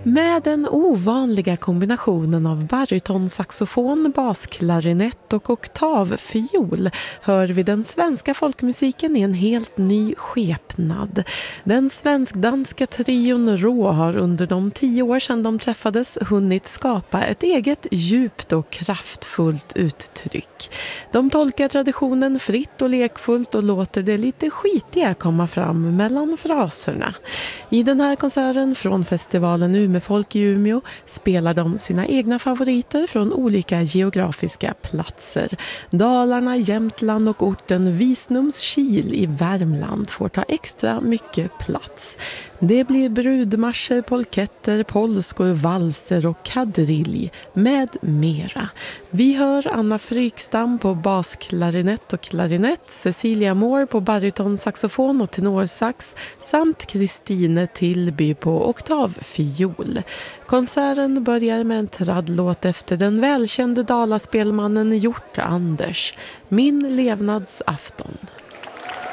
Med den ovanliga kombinationen av barytonsaxofon, basklarinett och oktavfiol hör vi den svenska folkmusiken i en helt ny skepnad. Den svensk-danska trion Rå har under de 10 år sedan de träffades hunnit skapa ett eget djupt och kraftfullt uttryck. De tolkar traditionen fritt och lekfullt och låter det lite skitiga komma fram mellan fraserna. I den här konserten från festivalen Umefolk i Umeå spelar de sina egna favoriter från olika geografiska platser. Dalarna, Jämtland och orten Visnumskil i Värmland får ta extra mycket plats. Det blir brudmarscher, polketter, polskor, valser och kadrilj med mera. Vi hör Anna Frykstam på basklarinett och klarinett, Cecilia Moore på barytonsaxofon och tenorsax samt Kristine Tillby på oktavfiol. Konserten börjar med en traddlåt efter den välkände dalaspelmannen Hjort Anders, Min levnadsafton.